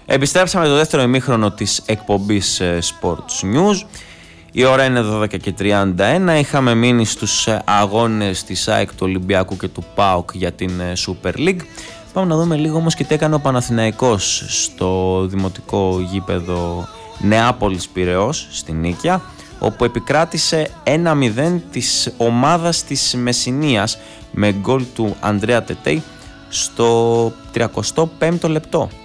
Επιστρέψαμε το δεύτερο ημίχρονο της εκπομπής Sports News. Η ώρα είναι 12:31. Είχαμε μείνει στους αγώνες της ΑΕΚ, του Ολυμπιακού και του ΠΑΟΚ για την Super League. Πάμε να δούμε λίγο όμως και τι έκανε ο Παναθηναϊκός στο δημοτικό γήπεδο Νεάπολης Πειραιώς στην Νίκαια, όπου επικράτησε 1-0 της ομάδας της Μεσσηνίας με γκολ του Ανδρέα Τετέι στο 35ο λεπτό.